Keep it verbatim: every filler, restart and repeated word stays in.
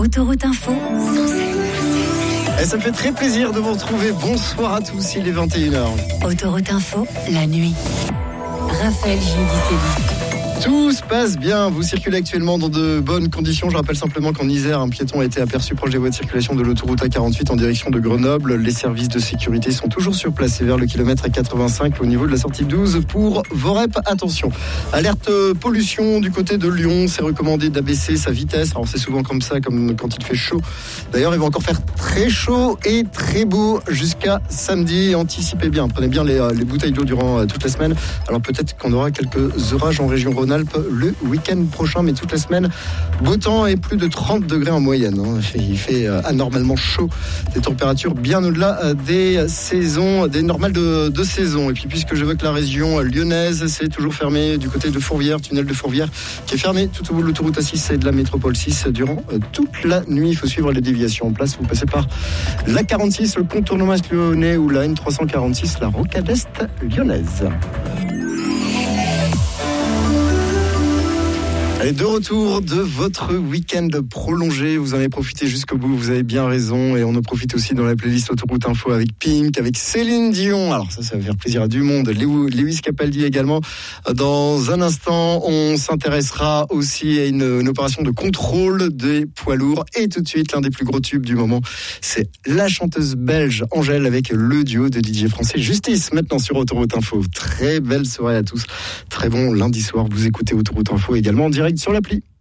Autoroute Info. Et ça me fait très plaisir de vous retrouver. Bonsoir à tous, il est vingt et une heures. Autoroute Info, la nuit. Raphaël Giudicelli. Tout se passe bien, vous circulez actuellement dans de bonnes conditions. Je rappelle simplement qu'en Isère, un piéton a été aperçu proche des voies de circulation de l'autoroute A quarante-huit en direction de Grenoble. Les services de sécurité sont toujours sur place et vers le kilomètre quatre-vingt-cinq au niveau de la sortie douze pour Vorep. Attention, alerte pollution du côté de Lyon, c'est recommandé d'abaisser sa vitesse. Alors c'est souvent comme ça, comme quand il fait chaud. D'ailleurs, il va encore faire très chaud et très beau jusqu'à samedi. Anticipez bien, prenez bien les, les bouteilles d'eau durant toute la semaine. Alors peut-être qu'on aura quelques orages en région Rhône-Alpes le week-end prochain, mais toute la semaine, beau temps et plus de trente degrés en moyenne. Il fait anormalement chaud, des températures bien au-delà des saisons, des normales de, de saison. Et puis puisque j'évoque la région lyonnaise, c'est toujours fermé du côté de Fourvière, tunnel de Fourvière, qui est fermé tout au bout de l'autoroute A six et de la métropole six durant toute la nuit. Il faut suivre les déviations en place. Vous passez par l'A quarante-six, le contournement lyonnais ou la N trois cent quarante-six, la rocade est lyonnaise. Allez, de retour de votre week-end prolongé. Vous en avez profité jusqu'au bout, vous avez bien raison. Et on en profite aussi dans la playlist Autoroute Info avec Pink, avec Céline Dion. Alors ça, ça va faire plaisir à du monde. Lewis Capaldi également. Dans un instant, on s'intéressera aussi à une, une opération de contrôle des poids lourds. Et tout de suite, l'un des plus gros tubes du moment, c'est la chanteuse belge Angèle avec le duo de D J français Justice. Maintenant sur Autoroute Info. Très belle soirée à tous. Très bon lundi soir. Vous écoutez Autoroute Info également en direct sur l'appli.